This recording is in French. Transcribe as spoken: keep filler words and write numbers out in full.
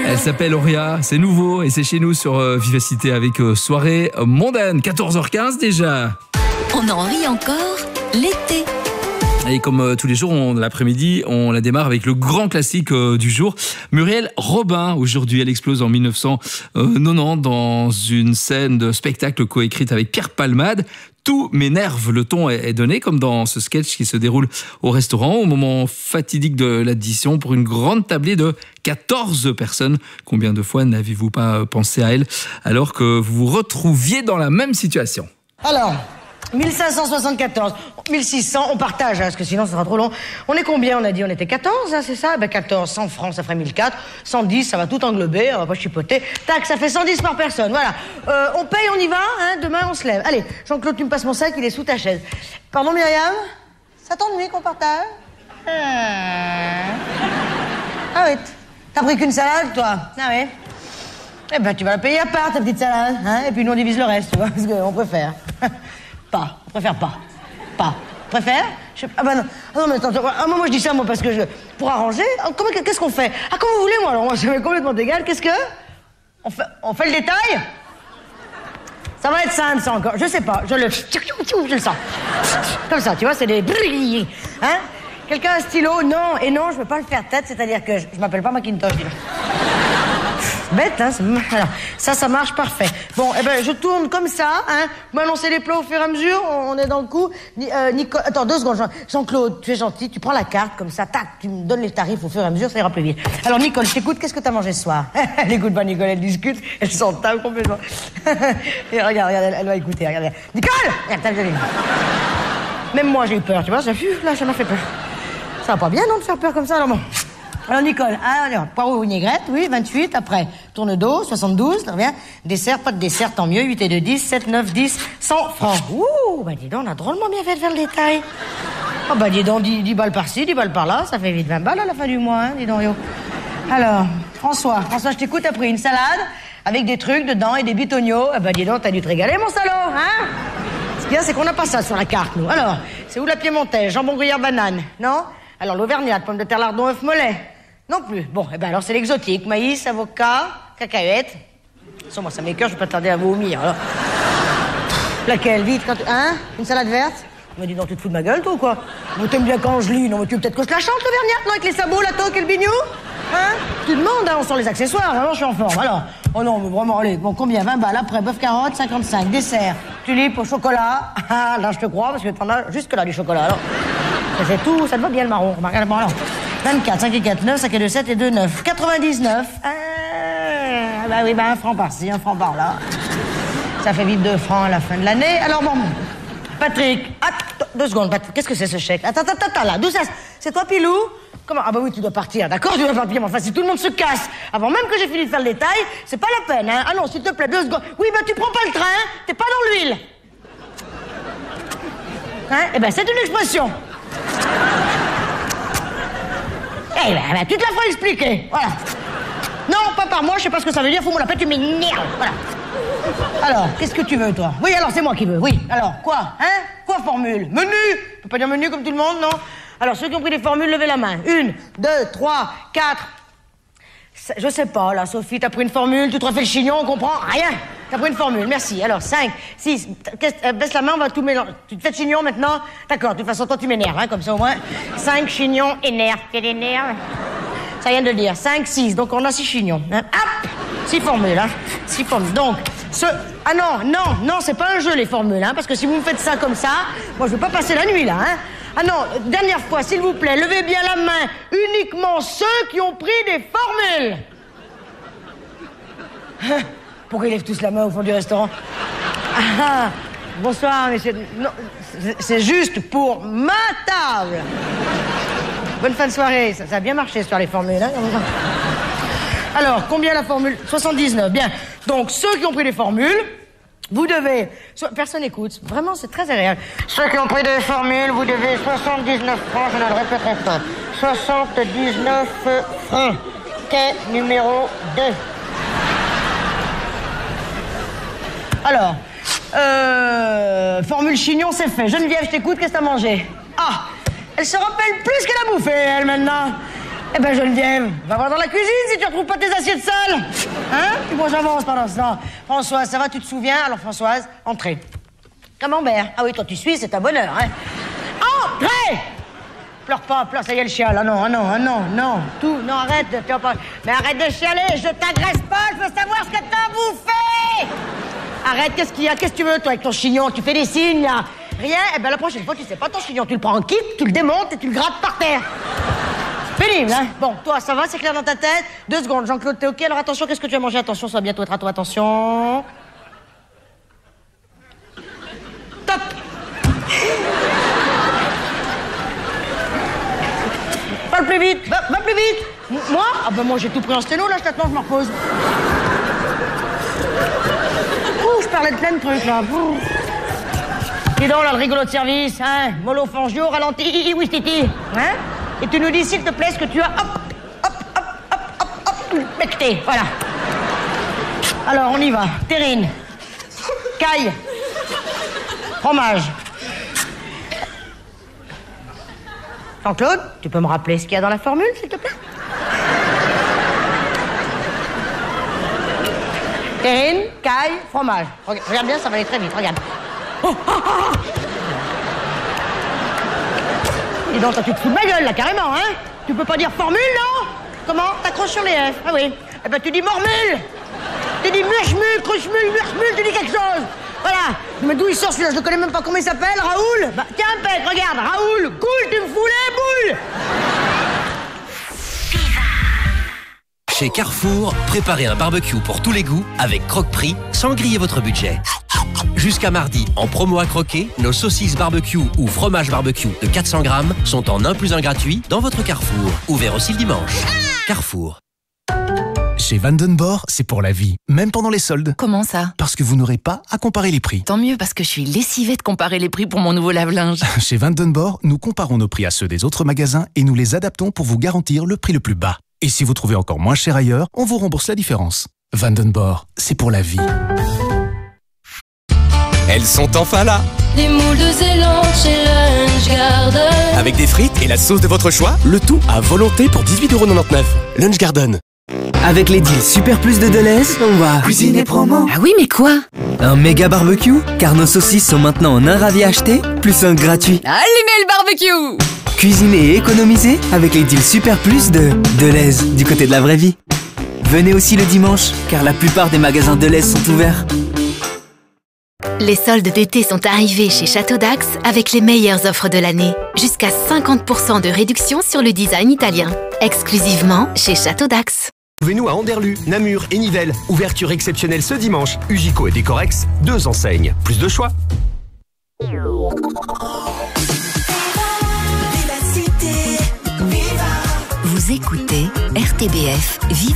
Elle s'appelle Auria, c'est nouveau et c'est chez nous sur euh, Vivacité avec euh, soirée mondaine, quatorze heures quinze déjà. On en rit encore l'été. Et comme euh, tous les jours, on, l'après-midi, on la démarre avec le grand classique euh, du jour. Muriel Robin, aujourd'hui, elle explose en dix-neuf cent quatre-vingt-dix dans une scène de spectacle coécrite avec Pierre Palmade. Tout m'énerve, le ton est donné, comme dans ce sketch qui se déroule au restaurant, au moment fatidique de l'addition pour une grande tablée de quatorze personnes. Combien de fois n'avez-vous pas pensé à elle alors que vous vous retrouviez dans la même situation ? Alors, mille cinq cent soixante-quatorze, mille six cents, on partage, hein, parce que sinon ça sera trop long. On est combien? On a dit on était quatorze, hein, c'est ça? Ben quatorze, cent francs, ça ferait mille quatre. cent dix, ça va tout englober, on va pas chipoter. Tac, ça fait cent dix par personne, voilà. Euh, on paye, on y va, hein, demain on se lève. Allez, Jean-Claude, tu me passes mon sac, il est sous ta chaise. Pardon, Myriam? Ça t'ennuie qu'on partage? Ah, ah oui, t'as pris qu'une salade, toi? Ah oui. Eh ben, tu vas la payer à part, ta petite salade, hein, et puis nous on divise le reste, tu vois, parce qu'on préfère. Pas, on préfère pas. Pas. Préfère? Je... Ah bah non. Ah non, mais attends, ah, moi, moi je dis ça, moi, parce que je... Pour arranger, comment, qu'est-ce qu'on fait? Ah, comme vous voulez, moi, alors, moi, ça m'est complètement égal. Qu'est-ce que... On fait, on fait le détail? Ça va être simple, ça, encore. Je sais pas, je le... Je le sens. Comme ça, tu vois, c'est des... Hein? Quelqu'un a un stylo? Non, et non, je veux pas le faire tête, c'est-à-dire que je, je m'appelle pas Macintosh, dis donc. Bête, hein? Alors, ça, ça marche parfait. Bon, eh ben, je tourne comme ça, hein. Vous m'annoncez les plats au fur et à mesure, on, on est dans le coup. Ni, euh, Nico... Attends, deux secondes, Jean... Jean-Claude, tu es gentil, tu prends la carte, comme ça, tac, tu me donnes les tarifs au fur et à mesure, ça ira plus vite. Alors, Nicole, je t'écoute, qu'est-ce que t'as mangé ce soir? Elle écoute pas, Nicole, elle discute, elle s'entame complètement. Et regarde, regarde, elle, elle va écouter, regarde, regarde. Nicole! Regarde, t'as vu. Même moi, j'ai eu peur, tu vois, ça, là, ça m'a fait peur. Ça va pas bien, non, de faire peur comme ça, alors bon. Alors, Nicole, alors, poireau ou vinaigrette, oui, vingt-huit, après, tourne d'eau, soixante-douze, très bien. Dessert, pas de dessert, tant mieux, huit et deux, dix, sept, neuf, dix, cent francs. Ouh, bah dis donc, on a drôlement bien fait de faire le détail. Oh, bah dis donc, dix, dix balles par-ci, dix balles par-là, ça fait vite vingt balles à la fin du mois, hein, dis donc, yo. Alors, François, François, je t'écoute, t'as pris une salade, avec des trucs dedans et des bitognos. Ah, bah dis donc, t'as dû te régaler, mon salaud, hein? Ce qu'il y a, c'est qu'on n'a pas ça sur la carte, nous. Alors, c'est où la piémontaise, jambon gruyère banane, non? Alors, l'auvergnate, pomme de terre lardon, œuf mollet. Non plus. Bon, eh ben alors c'est l'exotique. Maïs, avocat, cacahuètes. Sans moi, ça m'écoeure, je vais pas tarder à vomir, alors. Laquelle, vite, quand... Hein? Une salade verte? Il m'a dit, non, tu te fous de ma gueule, toi, ou quoi? Moi, t'aimes bien quand je lis. Non, mais tu veux peut-être que je la chante, l'auvergnate, non? Avec les sabots, la toque et le bignou? Hein? Tu demandes, hein, on sort les accessoires, alors je suis en forme. Alors, oh non, mais vraiment, allez, bon, combien? vingt balles, après, bœuf carotte, cinquante-cinq. Dessert, tulipe au chocolat. Ah, là, je te crois, parce que t'en as jusque-là, du chocolat, alors. C'est tout, ça te va bien, le marron. Remarque, bon, alors. vingt-quatre, cinq et quatre, neuf, cinq et deux, sept et deux, neuf. quatre-vingt-dix-neuf. Ah, bah oui, bah un franc par-ci, un franc par-là. Ça fait vite deux francs à la fin de l'année. Alors bon, Patrick, attends, deux secondes, Patrick, qu'est-ce que c'est ce chèque? Attends, attends, attends, là, d'où ça? C'est toi, Pilou? Comment? Ah bah oui, tu dois partir, d'accord, tu dois partir, mais enfin, si tout le monde se casse, avant même que j'ai fini de faire le détail, c'est pas la peine, hein. Ah non, s'il te plaît, deux secondes. Oui, bah tu prends pas le train, t'es pas dans l'huile. Hein? Eh ben, c'est une expression. Eh ben, ben, tu te la feras expliquer, voilà. Non, pas par moi, je sais pas ce que ça veut dire, fous-moi la paix, tu m'énerves, voilà. Alors, qu'est-ce que tu veux, toi? Oui, alors, c'est moi qui veux, oui. Alors, quoi? Hein? Quoi, formule? Menu? Tu peux pas dire menu comme tout le monde, non? Alors, ceux qui ont pris des formules, levez la main. Une, deux, trois, quatre... Je sais pas, là, Sophie, t'as pris une formule, tu te refais le chignon, on comprend rien. T'as pris une formule, merci. Alors, cinq, six, baisse la main, on va tout mélanger. Tu te fais de chignon maintenant? D'accord, de toute façon, toi, tu m'énerves, hein, comme ça, au moins. cinq chignons, énerve. Quel énerve? Ça vient de le dire. cinq, six, donc on a six chignons. Hein. Hop! six formules, hein. six formules. Donc, ce... Ah non, non, non, c'est pas un jeu, les formules, hein, parce que si vous me faites ça comme ça, moi, je veux pas passer la nuit, là, hein. Ah non, dernière fois, s'il vous plaît, levez bien la main, uniquement ceux qui ont pris des formules. Pourquoi ils lèvent tous la main au fond du restaurant? Ah, bonsoir, monsieur. Non, c'est juste pour ma table. Bonne fin de soirée. Ça, ça a bien marché, ce soir, les formules, hein. Alors, combien la formule? soixante-dix-neuf, bien. Donc, ceux qui ont pris des formules, vous devez... Personne n'écoute. Vraiment, c'est très agréable. Ceux qui ont pris des formules, vous devez soixante-dix-neuf francs, je ne le répéterai pas. soixante-dix-neuf francs. Quai numéro deux. Alors, euh, formule chignon, c'est fait. Geneviève, je t'écoute, qu'est-ce que t'as mangé? Ah, elle se rappelle plus qu'elle a bouffé, elle, maintenant. Eh ben Geneviève, va voir dans la cuisine si tu retrouves pas tes assiettes sales. Hein? Et moi j'avance pendant ce temps. Françoise, ça va, tu te souviens? Alors Françoise, entrez. Camembert. Ah oui, toi tu suis, c'est un bonheur, hein? Entrez! Pleure pas, pleure, ça y est le chial. Ah non, ah non, ah non, non. Tout, non, arrête de faire pas. Mais arrête de chialer, je t'agresse pas, je veux savoir ce que t'as bouffé! Arrête, qu'est-ce qu'il y a? Qu'est-ce que tu veux, toi, avec ton chignon? Tu fais des signes, là? Rien? Eh ben la prochaine fois, tu sais pas ton chignon, tu le prends en kit, tu le démontes et tu le grattes par terre. Pénible, hein? Bon, toi, ça va, c'est clair dans ta tête? Deux secondes, Jean-Claude, t'es OK? Alors attention, qu'est-ce que tu as mangé? Attention, ça va bientôt être à toi, attention. Top! Parle plus vite, va, va plus vite! Moi? Ah ben moi, j'ai tout pris en sténo, là, maintenant, je me repose. Ouh, je parlais de plein de trucs, là. Ouh. Dis donc, là, le rigolo de service, hein? Mollo Fangio, ralenti, oui, titi, hein? Et tu nous dis, s'il te plaît, ce que tu as, hop, hop, hop, hop, hop, hop, becté, voilà. Alors, on y va. Terrine, caille, fromage. Jean-Claude, tu peux me rappeler ce qu'il y a dans la formule, s'il te plaît? Terrine, caille, fromage. Regarde, regarde bien, ça va aller très vite, regarde. Oh, ah, ah. Dis donc, toi, tu te fous de ma gueule, là, carrément, hein? Tu peux pas dire formule, non? Comment? T'accroches sur les F. Ah oui. Eh ben, tu dis mormule. Tu dis muchmule, cruchmule, muchmule, tu dis quelque chose. Voilà. Mais d'où il sort celui-là? Je ne connais même pas comment il s'appelle. Raoul? Bah, tiens, Pec, regarde. Raoul, cool, tu me fous les boules. Chez Carrefour, préparez un barbecue pour tous les goûts avec Croque-Prix sans griller votre budget. Jusqu'à mardi, en promo à croquer, nos saucisses barbecue ou fromage barbecue de quatre cents grammes sont en un plus un gratuit dans votre Carrefour. Ouvert aussi le dimanche. Carrefour. Chez Vandenborg, c'est pour la vie, même pendant les soldes. Comment ça? Parce que vous n'aurez pas à comparer les prix. Tant mieux, parce que je suis lessivée de comparer les prix pour mon nouveau lave-linge. Chez Vandenborg, nous comparons nos prix à ceux des autres magasins et nous les adaptons pour vous garantir le prix le plus bas. Et si vous trouvez encore moins cher ailleurs, on vous rembourse la différence. Vandenborg, c'est pour la vie. Elles sont enfin là. Des moules de Zélande chez Lunch Garden. Avec des frites et la sauce de votre choix, le tout à volonté pour dix-huit euros quatre-vingt-dix-neuf. Lunch Garden. Avec les deals Super Plus de Deleuze, on va cuisiner promo. Ah oui, mais quoi? Un méga barbecue, car nos saucisses sont maintenant en un ravi acheté, plus un gratuit. Allumez le barbecue! Cuisiner et économiser avec les deals Super Plus de Deleuze, du côté de la vraie vie. Venez aussi le dimanche, car la plupart des magasins Deleuze sont ouverts. Les soldes d'été sont arrivés chez Château d'Axe avec les meilleures offres de l'année. Jusqu'à cinquante pour cent de réduction sur le design italien. Exclusivement chez Château d'Axe. Trouvez-nous à Anderlu, Namur et Nivelles. Ouverture exceptionnelle ce dimanche. Ugico et Décorex, deux enseignes. Plus de choix. Vous écoutez R T B F Viva.